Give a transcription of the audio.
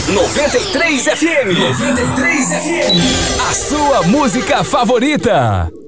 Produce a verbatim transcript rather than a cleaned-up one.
noventa e três F M. noventa e três F M. A sua música favorita.